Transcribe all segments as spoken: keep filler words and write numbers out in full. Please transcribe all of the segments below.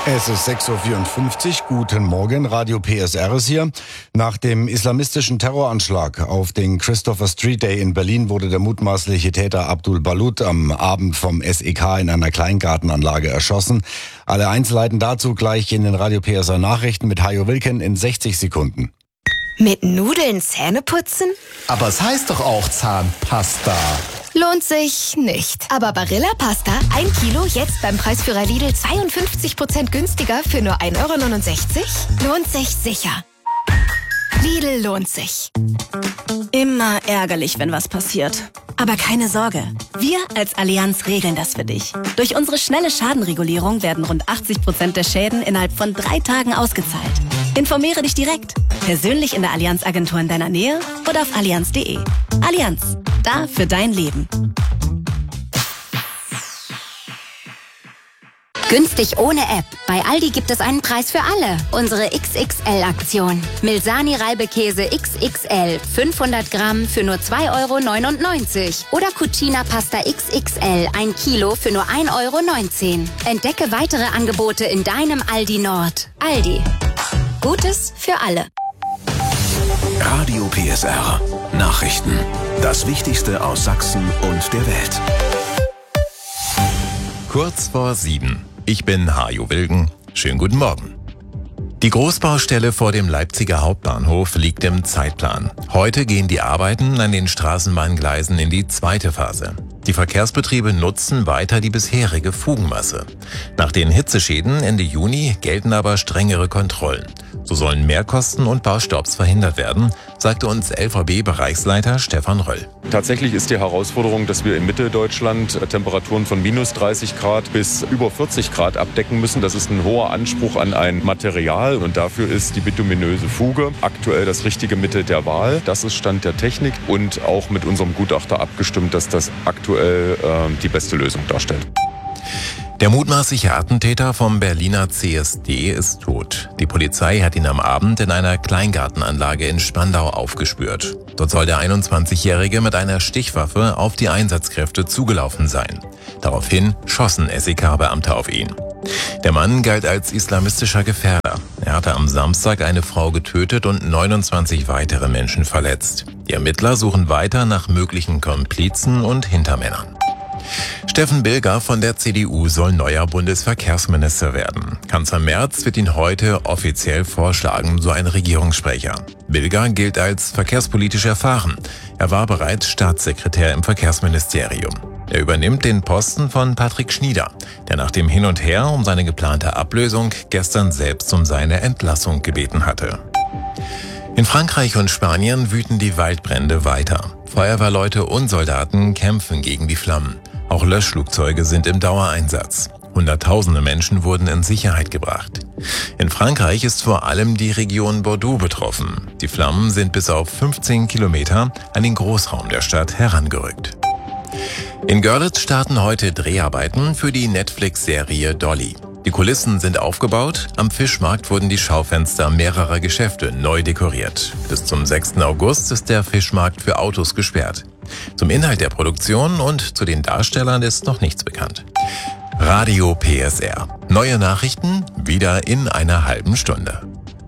Es ist sechs Uhr vierundfünfzig. Guten Morgen, Radio P S R ist hier. Nach dem islamistischen Terroranschlag auf den Christopher Street Day in Berlin wurde der mutmaßliche Täter Abdul Balut am Abend vom S E K in einer Kleingartenanlage erschossen. Alle Einzelheiten dazu gleich in den Radio P S R Nachrichten mit Hajo Wilken in sechzig Sekunden. Mit Nudeln Zähne putzen? Aber es heißt doch auch Zahnpasta. Lohnt sich nicht. Aber Barilla Pasta, ein Kilo, jetzt beim Preisführer Lidl zweiundfünfzig Prozent günstiger für nur ein Euro neunundsechzig? Lohnt sich sicher. Lidl lohnt sich. Immer ärgerlich, wenn was passiert. Aber keine Sorge, wir als Allianz regeln das für dich. Durch unsere schnelle Schadenregulierung werden rund achtzig Prozent der Schäden innerhalb von drei Tagen ausgezahlt. Informiere dich direkt, persönlich in der Allianz-Agentur in deiner Nähe oder auf allianz punkt de. Allianz, da für dein Leben. Günstig ohne App. Bei Aldi gibt es einen Preis für alle. Unsere X X L-Aktion. Milsani Reibekäse X X L. fünfhundert Gramm für nur zwei Euro neunundneunzig. Oder Cucina Pasta X X L. Ein Kilo für nur ein Euro neunzehn. Entdecke weitere Angebote in deinem Aldi Nord. Aldi. Gutes für alle. Radio P S R. Nachrichten. Das Wichtigste aus Sachsen und der Welt. Kurz vor sieben. Ich bin Hajo Wilken. Schönen guten Morgen. Die Großbaustelle vor dem Leipziger Hauptbahnhof liegt im Zeitplan. Heute gehen die Arbeiten an den Straßenbahngleisen in die zweite Phase. Die Verkehrsbetriebe nutzen weiter die bisherige Fugenmasse. Nach den Hitzeschäden Ende Juni gelten aber strengere Kontrollen. So sollen Mehrkosten und Baustopps verhindert werden, sagte uns L V B-Bereichsleiter Stefan Röll. Tatsächlich ist die Herausforderung, dass wir in Mitteldeutschland Temperaturen von minus dreißig Grad bis über vierzig Grad abdecken müssen. Das ist ein hoher Anspruch an ein Material und dafür ist die bituminöse Fuge aktuell das richtige Mittel der Wahl. Das ist Stand der Technik und auch mit unserem Gutachter abgestimmt, dass das aktuell äh, die beste Lösung darstellt. Der mutmaßliche Attentäter vom Berliner C S D ist tot. Die Polizei hat ihn am Abend in einer Kleingartenanlage in Spandau aufgespürt. Dort soll der einundzwanzigjährige mit einer Stichwaffe auf die Einsatzkräfte zugelaufen sein. Daraufhin schossen S E K-Beamte auf ihn. Der Mann galt als islamistischer Gefährder. Er hatte am Samstag eine Frau getötet und neunundzwanzig weitere Menschen verletzt. Die Ermittler suchen weiter nach möglichen Komplizen und Hintermännern. Steffen Bilger von der C D U soll neuer Bundesverkehrsminister werden. Kanzler Merz wird ihn heute offiziell vorschlagen, so ein Regierungssprecher. Bilger gilt als verkehrspolitisch erfahren. Er war bereits Staatssekretär im Verkehrsministerium. Er übernimmt den Posten von Patrick Schnieder, der nach dem Hin und Her um seine geplante Ablösung gestern selbst um seine Entlassung gebeten hatte. In Frankreich und Spanien wüten die Waldbrände weiter. Feuerwehrleute und Soldaten kämpfen gegen die Flammen. Auch Löschflugzeuge sind im Dauereinsatz. Hunderttausende Menschen wurden in Sicherheit gebracht. In Frankreich ist vor allem die Region Bordeaux betroffen. Die Flammen sind bis auf fünfzehn Kilometer an den Großraum der Stadt herangerückt. In Görlitz starten heute Dreharbeiten für die Netflix-Serie Dolly. Die Kulissen sind aufgebaut, am Fischmarkt wurden die Schaufenster mehrerer Geschäfte neu dekoriert. Bis zum sechsten August ist der Fischmarkt für Autos gesperrt. Zum Inhalt der Produktion und zu den Darstellern ist noch nichts bekannt. Radio P S R. Neue Nachrichten wieder in einer halben Stunde.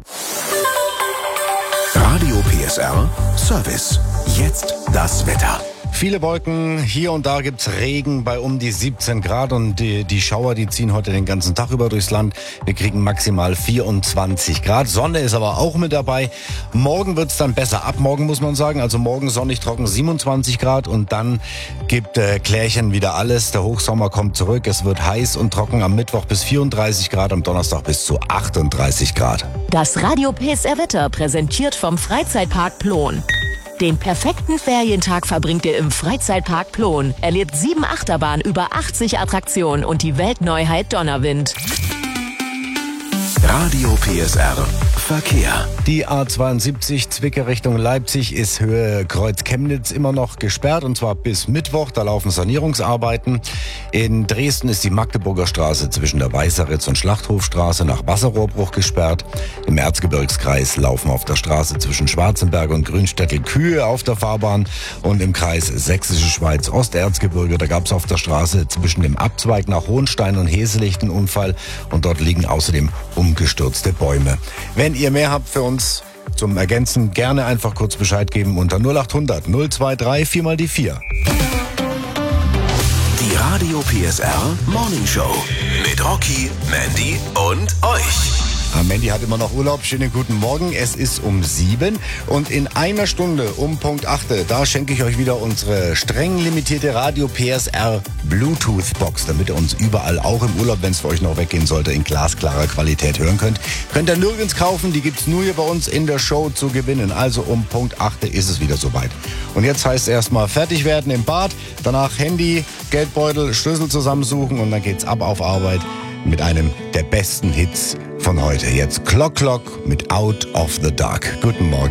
Radio P S R Service. Jetzt das Wetter. Viele Wolken, hier und da gibt's Regen bei um die siebzehn Grad und die, die Schauer, die ziehen heute den ganzen Tag über durchs Land. Wir kriegen maximal vierundzwanzig Grad. Sonne ist aber auch mit dabei. Morgen wird's dann besser ab, morgen muss man sagen. Also morgen sonnig trocken siebenundzwanzig Grad und dann gibt äh, Klärchen wieder alles. Der Hochsommer kommt zurück. Es wird heiß und trocken am Mittwoch bis vierunddreißig Grad, am Donnerstag bis zu achtunddreißig Grad. Das Radio P S R Wetter präsentiert vom Freizeitpark Plon. Den perfekten Ferientag verbringt ihr im Freizeitpark Plon. Erlebt sieben Achterbahnen, über achtzig Attraktionen und die Weltneuheit Donnerwind. Radio P S R Verkehr. Die A zweiundsiebzig Zwickau Richtung Leipzig ist Höhe Kreuz Chemnitz immer noch gesperrt, und zwar bis Mittwoch. Da laufen Sanierungsarbeiten. In Dresden ist die Magdeburger Straße zwischen der Weißeritz und Schlachthofstraße nach Wasserrohrbruch gesperrt. Im Erzgebirgskreis laufen auf der Straße zwischen Schwarzenberg und Grünstädtel Kühe auf der Fahrbahn, und im Kreis Sächsische Schweiz Osterzgebirge, da gab es auf der Straße zwischen dem Abzweig nach Hohenstein und Heselicht einen Unfall, und dort liegen außerdem umgestürzte Bäume. Wenn ihr mehr habt für uns zum Ergänzen, gerne einfach kurz Bescheid geben unter null acht hundert null zwei drei vier mal die vier. Die Radio P S R Morning Show mit Rocky, Mandy und euch. Mandy hat immer noch Urlaub. Schönen guten Morgen. Es ist um sieben und in einer Stunde um Punkt acht, da schenke ich euch wieder unsere streng limitierte Radio P S R Bluetooth Box, damit ihr uns überall, auch im Urlaub, wenn es für euch noch weggehen sollte, in glasklarer Qualität hören könnt. Könnt ihr nirgends kaufen, die gibt's nur hier bei uns in der Show zu gewinnen. Also um Punkt acht ist es wieder soweit. Und jetzt heißt es erstmal fertig werden im Bad, danach Handy, Geldbeutel, Schlüssel zusammensuchen, und dann geht's ab auf Arbeit mit einem der besten Hits von heute. Jetzt Clock Clock mit Out of the Dark. Guten Morgen.